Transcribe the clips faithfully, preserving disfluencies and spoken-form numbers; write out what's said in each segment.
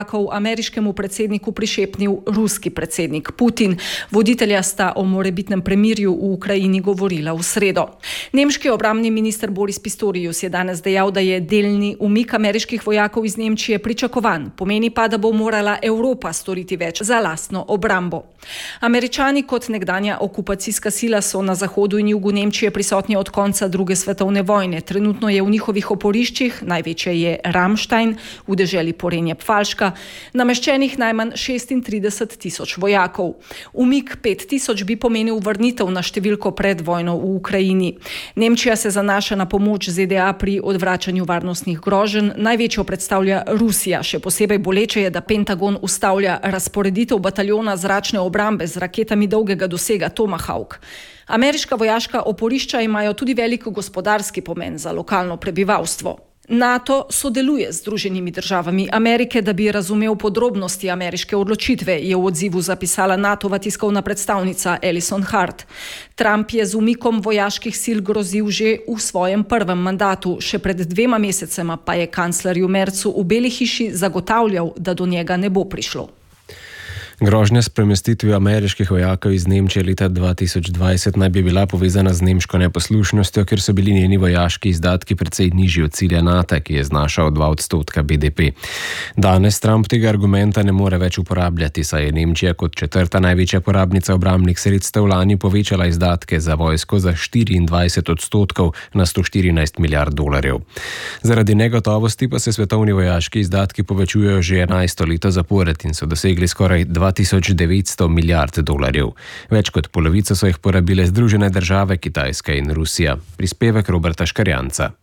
ameriškemu predsedniku prišepnil ruski predsednik Putin. Voditelja sta o morebitnem premirju v Ukrajini govorila v sredo. Nemški obrambni minister Boris Pistorius je danes dejal, da je delni umik ameriških vojakov iz Nemčije pričakovan. Pomeni pa, da bo morala Evropa storiti več za lastno obrambo. Američani kot nekdanja okupacijska sila so na zahodu in jugu Nemčije prisotni od konca druge svetovne vojne. Trenutno je v njihovih oporiščih, največje je Ramstein, v deželi Porenje-Pfalška, nameščenih najmanj šestintrideset tisoč vojakov. Umik pet tisoč bi pomenil vrnitev na številko pred vojno v Ukrajini. Nemčija se zanaša na pomoč Z D A pri odvračanju varnostnih groženj. Največjo predstavlja Rusija. Še posebej boleče je, da Pentagon ustavlja razporeditev bataljona zračne obrambe z raketami dolgega dosega Tomahawk. Ameriška vojaška oporišča imajo tudi velik gospodarski pomen za lokalno prebivalstvo. NATO sodeluje z Združenimi državami Amerike, da bi razumel podrobnosti ameriške odločitve, je v odzivu zapisala NATOva tiskovna predstavnica Alison Hart. Trump je z umikom vojaških sil grozil že v svojem prvem mandatu. Še pred dvema mesecema pa je kanclerju Mercu v Beli hiši zagotavljal, da do njega ne bo prišlo. Grožnja s premestitvijo ameriških vojakov iz Nemčije leta dva tisoč dvajset naj bi bila povezana z nemško neposlušnostjo, ker so bili njeni vojaški izdatki precej nižji od cilja NATO, ki je znašal dva odstotka B D P. Danes Trump tega argumenta ne more več uporabljati, saj je Nemčija kot četrta največja porabnica obrambnih sredstev lani povečala izdatke za vojsko za štiriindvajset odstotkov na sto štirinajst milijard dolarjev. Zaradi negotovosti pa se svetovni vojaški izdatki povečujejo že enajsto leto zapored in so dosegli skoraj dva tisoč devetsto milijard dolarjev. Več kot polovico so jih porabile Združene države, Kitajska in Rusija. Prispevek Roberta Škarjanca.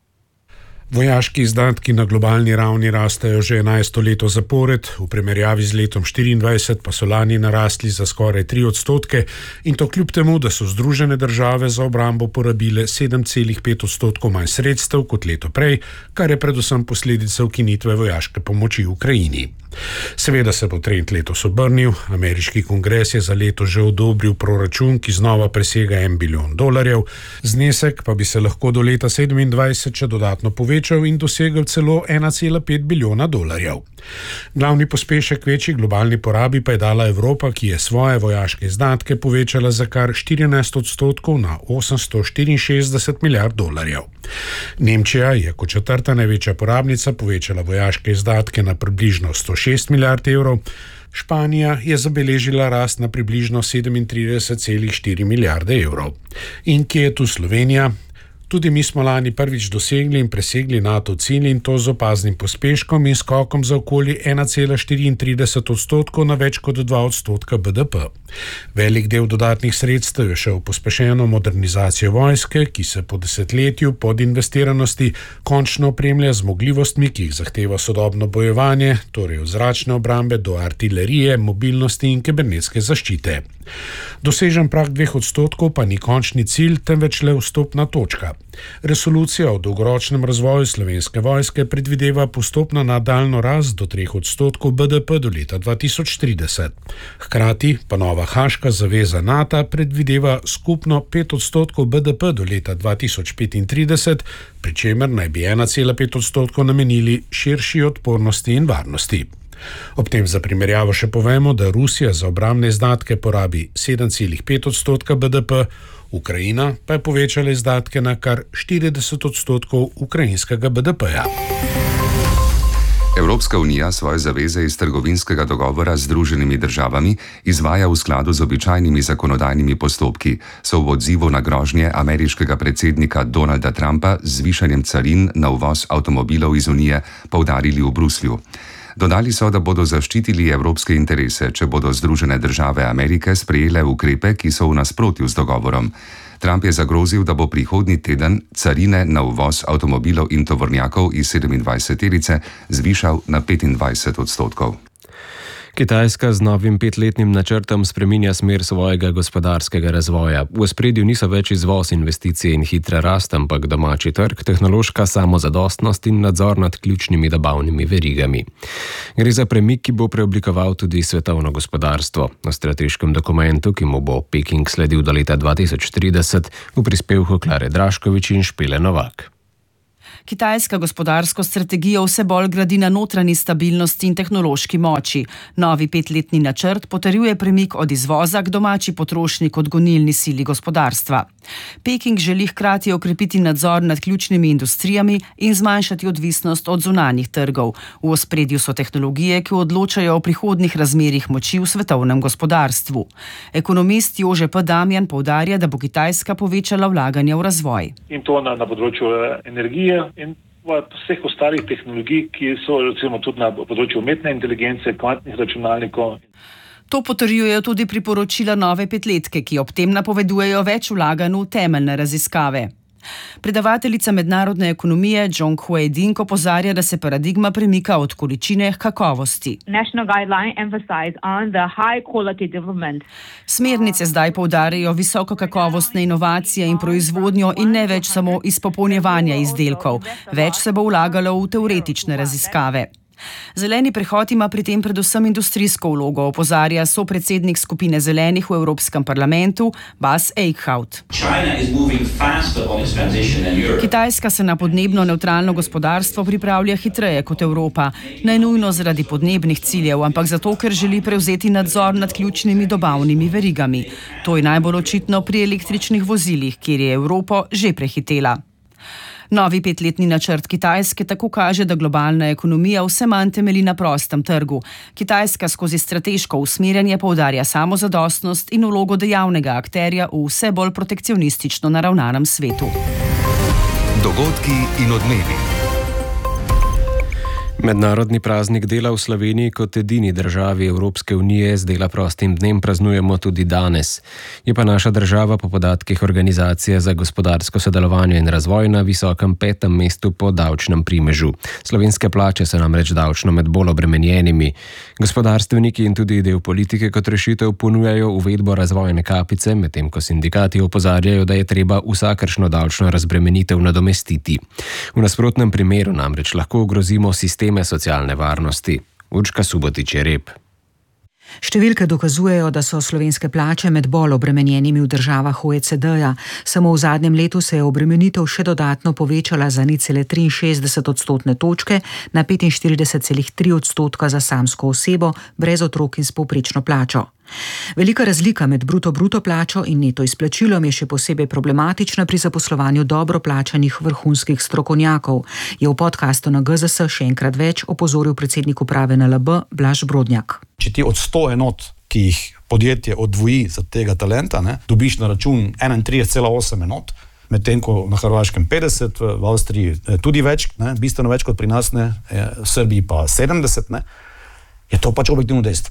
Vojaški izdatki na globalni ravni rastejo že enajsto leto zapored, v primerjavi z letom štiriindvajset pa so lani narastli za skoraj tri odstotke in to kljub temu, da so Združene države za obrambo porabile sedem celih pet odstotkov manj sredstev kot leto prej, kar je predvsem posledica ukinitve vojaške pomoči v Ukrajini. Seveda se bo trend letos obrnil. Ameriški kongres je za leto že odobril proračun, ki znova presega en bilijon dolarjev, znesek pa bi se lahko do leta sedemindvajset še dodatno povečal in dosegel celo ena cela pet bilijona dolarjev. Glavni pospešek večji globalni porabi pa je dala Evropa, ki je svoje vojaške izdatke povečala za kar štirinajst odstotkov na osemsto štiriinšestdeset milijard dolarjev. Nemčija je kot četrta največja porabnica povečala vojaške izdatke na približno sto šest milijard evrov, Španija je zabeležila rast na približno sedemintrideset celih štiri milijarde evrov. In kje je tu Slovenija? Tudi mi smo lani prvič dosegli in presegli NATO cilj in to z opaznim pospeškom in skokom za okoli ena cela štiriintrideset odstotkov na več kot dva odstotka B D P. Velik del dodatnih sredstev je šel v pospešeno modernizacijo vojske, ki se po desetletju podinvestiranosti končno opremlja z zmogljivostmi, ki jih zahteva sodobno bojevanje, torej od zračne obrambe do artilerije, mobilnosti in kibernetske zaščite. Dosežen prag dveh odstotkov pa ni končni cilj, temveč le vstopna točka. Resolucija o dolgoročnem razvoju Slovenske vojske predvideva postopno nadaljnjo rast do treh odstotkov B D P do leta dva tisoč trideset. Hkrati pa nova Haaška zaveza NATO predvideva skupno pet odstotkov B D P do leta dva tisoč petintrideset, pri čemer naj bi ena cela pet odstotkov namenili širši odpornosti in varnosti. Ob tem za primerjavo še povemo, da Rusija za obrambne izdatke porabi sedem celih pet odstotka B D P, Ukrajina pa je povečala izdatke na kar štirideset odstotkov ukrajinskega B D P-ja. Evropska unija svoje zaveze iz trgovinskega dogovora z Združenimi državami izvaja v skladu z običajnimi zakonodajnimi postopki, so v odzivu na grožnje ameriškega predsednika Donalda Trumpa z zvišanjem carin na uvoz avtomobilov iz Unije poudarili v Bruslju. Dodali so, da bodo zaščitili evropske interese, če bodo Združene države Amerike sprejele ukrepe, ki so v nasprotju z dogovorom. Trump je zagrozil, da bo prihodnji teden carine na uvoz avtomobilov in tovornjakov iz sedemindvajseterice zvišal na petindvajset odstotkov. Kitajska z novim petletnim načrtom spreminja smer svojega gospodarskega razvoja. V ospredju niso več izvoz, investicije in hitra rast, ampak domači trg, tehnološka samozadostnost in nadzor nad ključnimi dobavnimi verigami. Gre za premik, ki bo preoblikoval tudi svetovno gospodarstvo. O strateškem dokumentu, ki mu bo Peking sledil do leta dva tisoč trideset, v prispevku Klare Draškovič in Špele Novak. Kitajska gospodarsko strategijo vse bolj gradi na notranji stabilnosti in tehnološki moči. Novi petletni načrt potrjuje premik od izvoza k domači potrošnji kot gonilni sili gospodarstva. Peking želi hkrati okrepiti nadzor nad ključnimi industrijami in zmanjšati odvisnost od zunanjih trgov. V ospredju so tehnologije, ki odločajo o prihodnjih razmerjih moči v svetovnem gospodarstvu. Ekonomist Jože P. Damjan poudarja, da bo Kitajska povečala vlaganja v razvoj. In to na, na področju energije in vseh ostalih tehnologij, ki so recimo tudi na področju umetne inteligence, kvantnih računalnikov. To potrjujejo tudi priporočila nove petletke, ki ob tem napovedujejo več vlaganj v temeljne raziskave. Predavateljica mednarodne ekonomije Zhong Hui Ding opozarja, da se paradigma premika od količine k kakovosti. Smernice zdaj poudarjajo visoko kakovostne inovacije in proizvodnjo in ne več samo izpopolnjevanja izdelkov. Več se bo vlagalo v teoretične raziskave. Zeleni prehod ima pri tem predvsem industrijsko vlogo, opozarja sopredsednik skupine Zelenih v Evropskem parlamentu Bas Eickhout. Kitajska se na podnebno nevtralno gospodarstvo pripravlja hitreje kot Evropa, ne nujno zaradi podnebnih ciljev, ampak zato, ker želi prevzeti nadzor nad ključnimi dobavnimi verigami. To je najbolj očitno pri električnih vozilih, kjer je Evropo že prehitela. Novi petletni načrt Kitajske tako kaže, da globalna ekonomija vse manj temelji na prostem trgu. Kitajska skozi strateško usmerjanje poudarja samozadostnost in vlogo dejavnega akterja v vse bolj protekcionistično naravnanem svetu. Dogodki in odmevi. Mednarodni praznik dela v Sloveniji kot edini državi Evropske unije z dela prostim dnem praznujemo tudi danes. Je pa naša država po podatkih Organizacije za gospodarsko sodelovanje in razvoj na visokem petem mestu po davčnem primežu. Slovenske plače so namreč davčno med bolj obremenjenimi. Gospodarstveniki in tudi del politike kot rešitev ponujajo uvedbo razvojne kapice, medtem ko sindikati opozarjajo, da je treba vsakršno davčno razbremenitev nadomestiti. V nasprotnem primeru namreč lahko ogrozimo sistem socialne varnosti. Urška Subotič je rep. Številke dokazujejo, da so slovenske plače med bolj obremenjenimi v državah O E C D-ja. Samo v zadnjem letu se je obremenitev še dodatno povečala za nič cela triinšestdeset odstotne točke na petinštirideset cela tri odstotka za samsko osebo brez otrok in s povprečno plačo. Velika razlika med bruto-bruto plačo in neto izplačilom je še posebej problematična pri zaposlovanju dobro plačanih vrhunskih strokovnjakov, je v podkastu na G Z S še enkrat več opozoril predsednik uprave N L B Blaž Brodnjak. Če ti od sto enot, ki jih podjetje odvoji za tega talenta, ne, dobiš na račun enaintrideset cela osem enot, medtem ko na Hrvaškem petdeset, v Avstriji tudi več, ne, bistveno več kot pri nas, ne, v Srbiji pa sedemdeset, ne, je to pač objektivno dejstvo.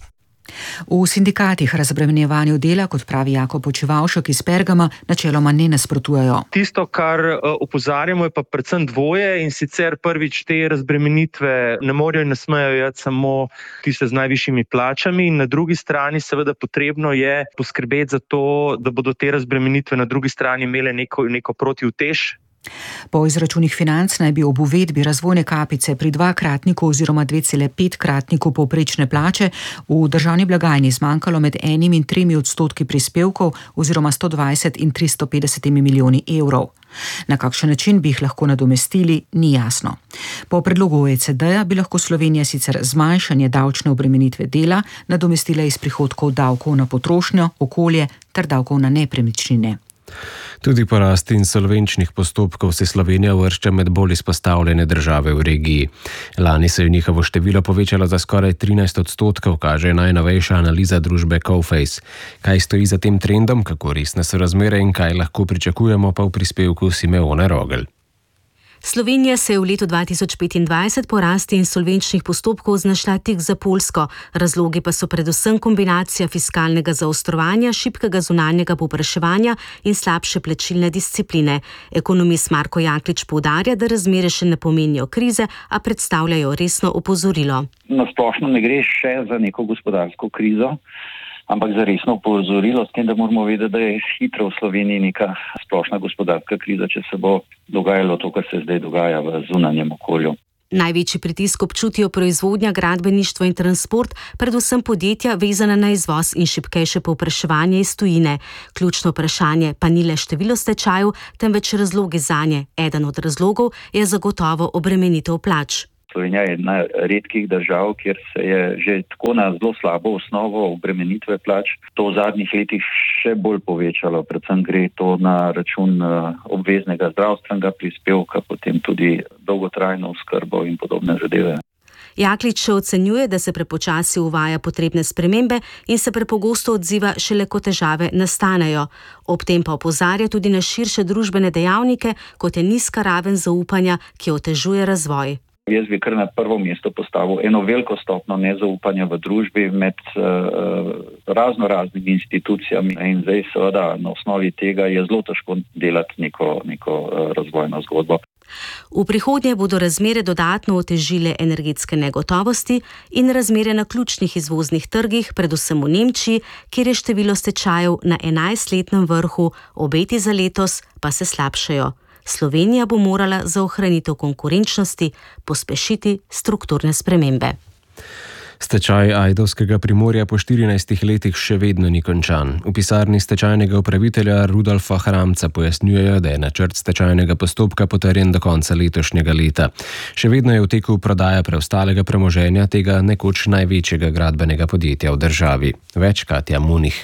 V sindikatih razbremenjevanju dela, kot pravi Jakob Počivavšek iz Pergama, načeloma ne nasprotujejo. Tisto, kar opozarjamo, je pa predvsem dvoje, in sicer prvič te razbremenitve ne morejo in ne smejo jeti samo tiste z najvišjimi plačami, in na drugi strani seveda potrebno je poskrbeti za to, da bodo te razbremenitve na drugi strani imele neko, neko protiutež. Po izračunih Financ naj bi ob uvedbi razvojne kapice pri dvakratniku oziroma dve cela pet kratniku povprečne plače v državni blagajni zmanjkalo med enim in tremi odstotki prispevkov oziroma sto dvajset in tristo petdeset milijoni evrov. Na kakšen način bi jih lahko nadomestili, ni jasno. Po predlogu O E C D-ja bi lahko Slovenija sicer zmanjšanje davčne obremenitve dela nadomestila iz prihodkov davkov na potrošnjo, okolje ter davkov na nepremičnine. Tudi porast insolvenčnih postopkov se Slovenija uvršča med bolj izpostavljene države v regiji. Lani se je njihovo število povečalo za skoraj trinajst odstotkov, kaže najnovejša analiza družbe Coface. Kaj stoji za tem trendom, kako resne so razmere in kaj lahko pričakujemo, pa v prispevku Simeone Rogel. Slovenija se je v letu dva tisoč petindvajset po rasti insolvenčnih postopkov znašla tik za Poljsko. Razlogi pa so predvsem kombinacija fiskalnega zaostrovanja, šibkega zunanjega povpraševanja in slabše plačilne discipline. Ekonomist Marko Jaklič poudarja, da razmere še ne pomenijo krize, a predstavljajo resno opozorilo. Na splošno ne gre še za neko gospodarsko krizo, ampak za resno opozorilo, s tem, da moramo vedeti, da je hitro v Sloveniji neka splošna gospodarska kriza, če se bo dogajalo to, kar se zdaj dogaja v zunanjem okolju. Največji pritisk občutijo proizvodnja, gradbeništvo in transport, predvsem podjetja vezana na izvoz in šibkejše povpraševanje iz tujine. Ključno vprašanje pa ni le število stečajev, temveč razlogi zanje. Eden od razlogov je zagotovo obremenitev plač. Slovenija je ena redkih držav, kjer se je že tako na zelo slabo osnovo obremenitve plač to v zadnjih letih še bolj povečalo. Predvsem gre to na račun obveznega zdravstvenega prispevka, potem tudi dolgotrajno oskrbo in podobne zadeve. Jaklič še ocenjuje, da se prepočasi uvaja potrebne spremembe in se prepogosto odziva šele, ko težave nastanejo. Ob tem pa opozarja tudi na širše družbene dejavnike, kot je nizka raven zaupanja, ki otežuje razvoj. Jaz bi kar na prvo mesto postavil eno veliko stopno nezaupanja v družbi med uh, razno raznimi institucijami in zdaj seveda na osnovi tega je zelo težko delati neko, neko uh, razvojno zgodbo. V prihodnje bodo razmere dodatno otežile energetske negotovosti in razmere na ključnih izvoznih trgih, predvsem v Nemčiji, kjer je število stečajev na enajstletnem vrhu, obeti za letos pa se slabšajo. Slovenija bo morala za ohranitev konkurenčnosti pospešiti strukturne spremembe. Stečaj ajdovskega Primorja po štirinajstih letih še vedno ni končan. V pisarni stečajnega upravitelja Rudolfa Hramca pojasnjujejo, da je načrt stečajnega postopka potrjen do konca letošnjega leta. Še vedno je v teku prodaja preostalega premoženja tega nekoč največjega gradbenega podjetja v državi. Več Katja Munih.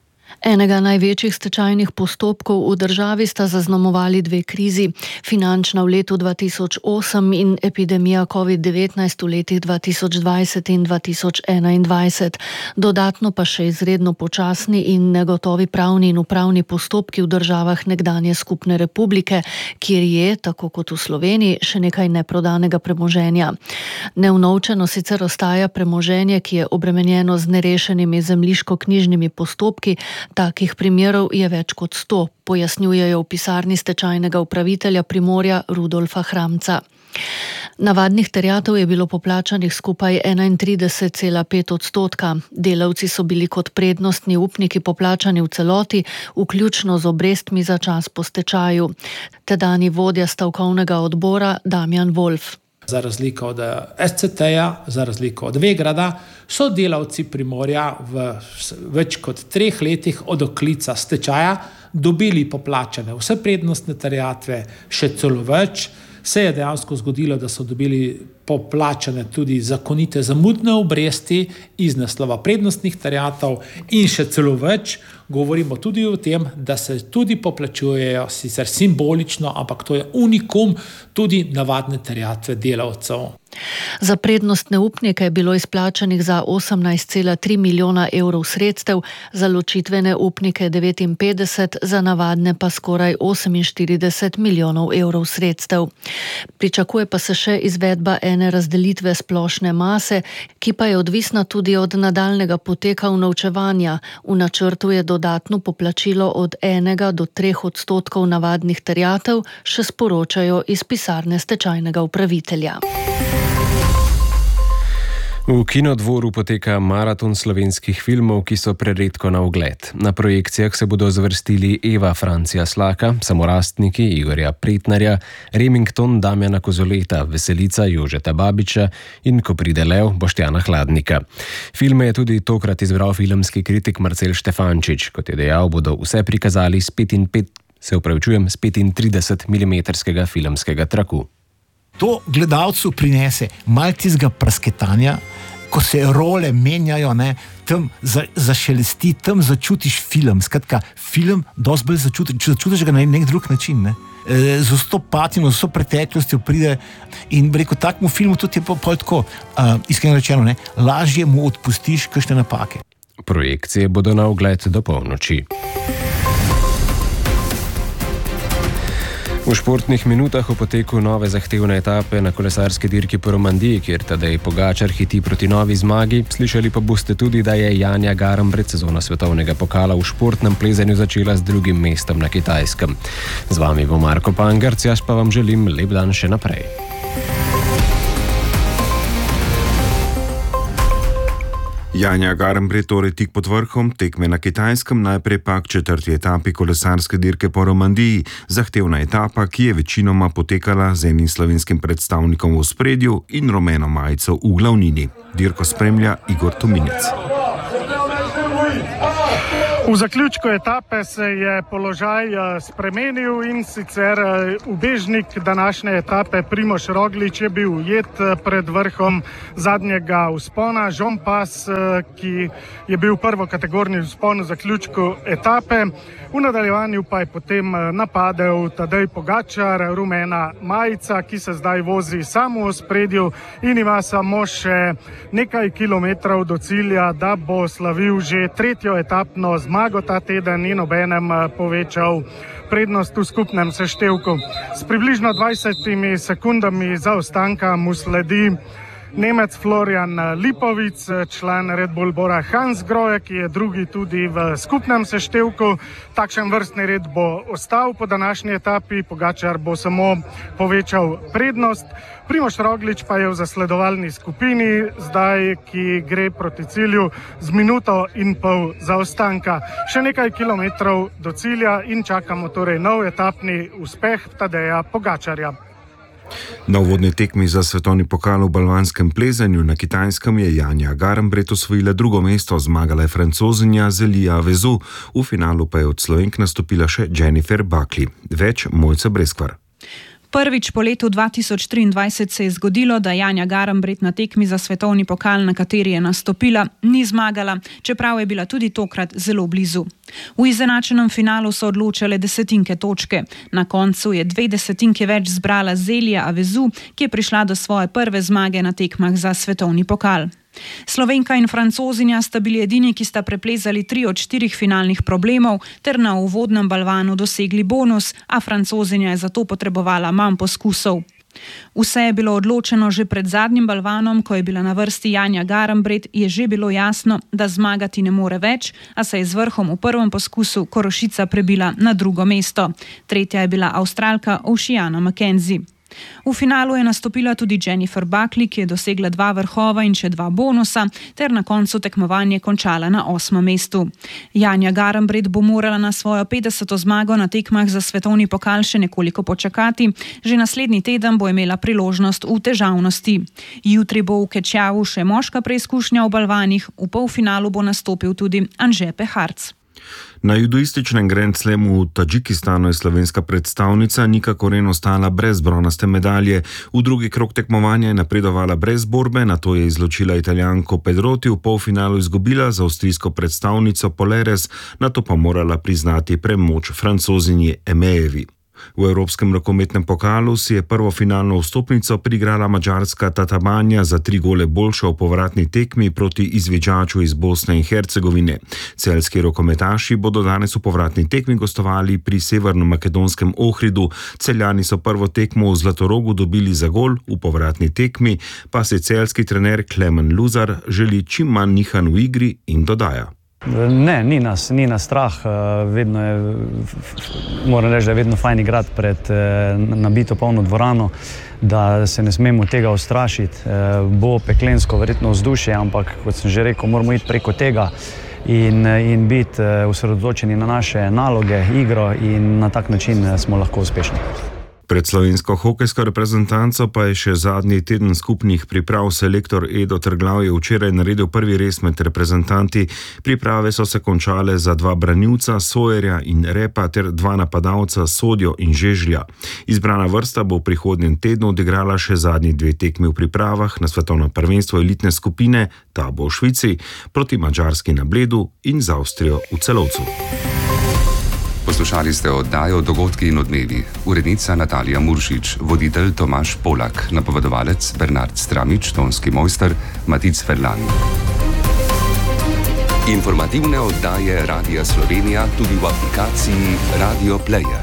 Enega največjih stečajnih postopkov v državi sta zaznamovali dve krizi, finančna v letu dva tisoč osem in epidemija covid devetnajst v letih dva tisoč dvajset in dva tisoč enaindvajset. Dodatno pa še izredno počasni in negotovi pravni in upravni postopki v državah nekdanje skupne republike, kjer je, tako kot v Sloveniji, še nekaj neprodanega premoženja. Neunovčeno sicer ostaja premoženje, ki je obremenjeno z nerešenimi zemljiško-knjižnimi postopki. Takih primerov je več kot sto, pojasnjujejo v pisarni stečajnega upravitelja Primorja Rudolfa Hramca. Navadnih terjatev je bilo poplačanih skupaj enaintrideset cela pet odstotka. Delavci so bili kot prednostni upniki poplačani v celoti, vključno z obrestmi za čas po stečaju. Tedanji vodja stavkovnega odbora Damjan Wolf. Za razliko od S C T-ja, za razliko od Vegrada, so delavci Primorja v več kot treh letih od oklica stečaja dobili poplačane vse prednostne terjatve, še celo več. Se je dejansko zgodilo, da so dobili poplačane tudi zakonite zamudne obresti iz naslova prednostnih terjatev in še celo več. Govorimo tudi o tem, da se tudi poplačujejo sicer simbolično, ampak to je unikum, tudi navadne terjatve delavcev. Za prednostne upnike je bilo izplačanih za osemnajst cela tri milijona evrov sredstev, za ločitvene upnike devetinpetdeset, za navadne pa skoraj oseminštirideset milijonov evrov sredstev. Pričakuje pa se še izvedba ene razdelitve splošne mase, ki pa je odvisna tudi od nadaljnega poteka unovčevanja. V načrtu je dodatno poplačilo od enega do treh odstotkov navadnih terjatev, še sporočajo iz pisarne stečajnega upravitelja. V Kinodvoru poteka maraton slovenskih filmov, ki so preredko na ogled. Na projekcijah se bodo zvrstili Eva Francija Slaka, Samorastniki Igorja Pretnarja, Remington Damjana Kozoleta, Veselica Jožeta Babiča in Ko pride lev Boštjana Hladnika. Filme je tudi tokrat izbral filmski kritik Marcel Štefančič. Kot je dejal, bodo vse prikazali s petinpet, se upravičujem, s petintrideset milimetrskega filmskega traku. To gledalcu prinese malo tistega prasketanja, ko se role menjajo, ne, tam za, zašelesti, tam začutiš film. Skratka, film dosti bolj začutiš, začutiš ga na nek drug način. Ne. E, z vso patino, z vso preteklostjo pride in rekel, takmu filmu tudi je pa pol tako, uh, iskreno rečeno, ne, lažje mu odpustiš kakšne napake. Projekcije bodo na ogled do polnoči. V športnih minutah o poteku nove zahtevne etape na kolesarski dirki po Romandiji, kjer Tadej Pogačar hiti proti novi zmagi, slišali pa boste tudi, da je Janja Garam predsezono svetovnega pokala v športnem plezanju začela z drugim mestom na Kitajskem. Z vami bo Marko Pangarc, jaz pa vam želim lep dan še naprej. Janja Garnbret torej tik pod vrhom, tekme na Kitajskem, najprej pa k četrti etapi kolesarske dirke po Romandiji, zahtevna etapa, ki je večinoma potekala z enim slovenskim predstavnikom v ospredju in rumeno majico v glavnini. Dirko spremlja Igor Tominec. V zaključku etape se je položaj spremenil in sicer ubežnik današnje etape Primož Roglič je bil ujet pred vrhom zadnjega vzpona. Jean Pas, ki je bil prvokategorni vzpon v zaključku etape, v nadaljevanju pa je potem napadel Tadej Pogačar, rumena majica, ki se zdaj vozi samo v ospredju in ima samo še nekaj kilometrov do cilja, da bo slavil že tretjo etapno zmago ta teden in obenem povečal prednost v skupnem seštevku. S približno dvajsetimi sekundami zaostanka mu sledi Nemec Florian Lipovic, član Red Bull Bora Hansgrohe, ki je drugi tudi v skupnem seštevku. Takšen vrstni red bo ostal po današnji etapi, Pogačar bo samo povečal prednost. Primož Roglič pa je v zasledovalni skupini, zdaj, ki gre proti cilju z minuto in pol zaostanka. Še nekaj kilometrov do cilja in čakamo torej nov etapni uspeh Tadeja Pogačarja. Na uvodni tekmi za svetovni pokal v balvanskem plezanju na Kitajskem je Janja Garnbret osvojila drugo mesto, zmagala je Francozinja Zelija Vezu, v finalu pa je od Slovenk nastopila še Jennifer Buckley. Več Mojca Breskvar. Prvič po letu dva tisoč triindvajset se je zgodilo, da Janja Garnbret na tekmi za svetovni pokal, na kateri je nastopila, ni zmagala, čeprav je bila tudi tokrat zelo blizu. V izenačenem finalu so odločale desetinke točke. Na koncu je dve desetinke več zbrala Zelija Avezu, ki je prišla do svoje prve zmage na tekmah za svetovni pokal. Slovenka in Francozinja sta bili edini, ki sta preplezali tri od štirih finalnih problemov ter na uvodnem balvanu dosegli bonus, a Francozinja je zato potrebovala manj poskusov. Vse je bilo odločeno že pred zadnjim balvanom, ko je bila na vrsti Janja Garnbret, je že bilo jasno, da zmagati ne more več, a se je z vrhom v prvem poskusu Korošica prebila na drugo mesto. Tretja je bila Avstralka Oceana McKenzie. V finalu je nastopila tudi Jennifer Buckley, ki je dosegla dva vrhova in še dva bonusa, ter na koncu tekmovanje končala na osmem mestu. Janja Garnbret bo morala na svojo petdeseto zmago na tekmah za svetovni pokal še nekoliko počakati, že naslednji teden bo imela priložnost v težavnosti. Jutri bo v Kečavu še moška preizkušnja v balvanih, v polfinalu bo nastopil tudi Anže Peharc. Na judoističnem Grand Slamu v Tadžikistanu je slovenska predstavnica Nika Koren ostala brez bronaste medalje. V drugi krog tekmovanja je napredovala brez borbe, nato je izločila Italijanko Pedrotti, v polfinalu izgubila za avstrijsko predstavnico Poleres, nato pa morala priznati premoč Francozinji Emejevi. V Evropskem rokometnem pokalu si je prvo finalno vstopnico priigrala madžarska Tatabanja za tri gole boljša v povratni tekmi proti izviđaču iz Bosne in Hercegovine. Celjski rokometaši bodo danes v povratni tekmi gostovali pri severno-makedonskem Ohridu. Celjani so prvo tekmo v Zlatorogu dobili za gol, v povratni tekmi pa se celjski trener Klemen Luzar želi čim manj nihanj v igri in dodaja. Ne, ni nas, ni nas strah, vedno je, moram reči, da je vedno fajn igrati pred nabito polno dvorano, da se ne smemo tega ustrašiti. Bo peklensko verjetno vzdušje, ampak kot sem že rekel, moramo iti preko tega in, in biti osredotočeni na naše naloge, igro in na tak način smo lahko uspešni. Pred slovensko hokejsko reprezentanco pa je še zadnji teden skupnih priprav. Selektor Edo Trglav je včeraj naredil prvi res med reprezentanti. Priprave so se končale za dva branilca, Sojerja in Repa, ter dva napadalca, Sodjo in Žežlja. Izbrana vrsta bo v prihodnjem tednu odigrala še zadnji dve tekmi v pripravah na svetovno prvenstvo elitne skupine, ta bo v Švici, proti Madžarski na Bledu in z Avstrijo v Celovcu. Poslušali ste oddajo Dogodki in odmevi. Urednica Natalija Muršič, voditelj Tomaž Polak, napovedovalec Bernard Stramič, tonski mojster Matic Ferlan. Informativne oddaje Radia Slovenija tudi v aplikaciji Radio Player.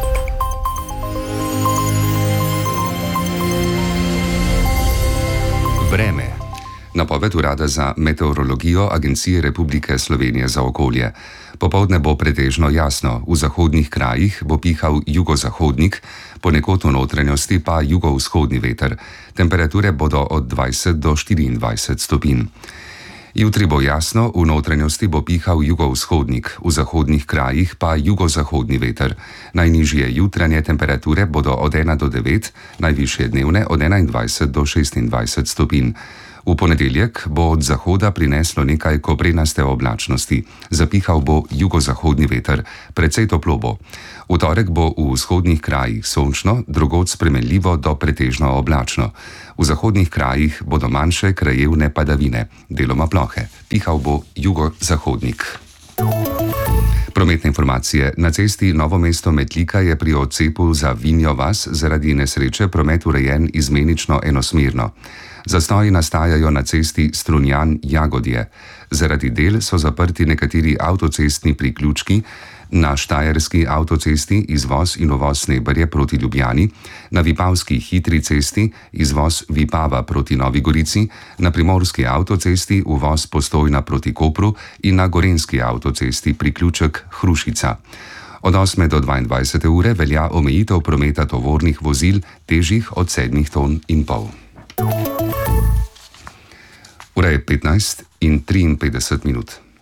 Vreme. Napoved Urada za meteorologijo Agencije Republike Slovenije za okolje. Popoldne bo pretežno jasno, v zahodnih krajih bo pihal jugozahodnik, ponekod v notranjosti pa jugovzhodni veter. Temperature bodo od dvajset do štiriindvajset stopinj. Jutri bo jasno, v notranjosti bo pihal jugovzhodnik, v zahodnih krajih pa jugozahodni veter. Najnižje jutranje temperature bodo od ena do devet, najvišje dnevne od enaindvajset do šestindvajset stopinj. V ponedeljek bo od zahoda prineslo nekaj koprenaste oblačnosti. Zapihal bo jugozahodni veter, precej toplo bo. V torek bo v vzhodnih krajih sončno, drugod spremenljivo do pretežno oblačno. V zahodnih krajih bodo manjše krajevne padavine, deloma plohe. Pihal bo jugozahodnik. Prometne informacije. Na cesti Novo mesto-Metlika je pri odcepu za Vinjo vas zaradi nesreče promet urejen izmenično enosmerno. Zastoji nastajajo na cesti Strunjan-Jagodje. Zaradi del so zaprti nekateri avtocestni priključki, na Štajerski avtocesti izvoz in uvoz Sneberje proti Ljubljani, na Vipavski hitri cesti izvoz Vipava proti Novi Gorici, na Primorski avtocesti uvoz Postojna proti Kopru in na Gorenjski avtocesti priključek Hrušica. Od osme do dvaindvajsete ure velja omejitev prometa tovornih vozil težjih od sedmih ton in pol. Ura je petnajst in triinpetdeset minut.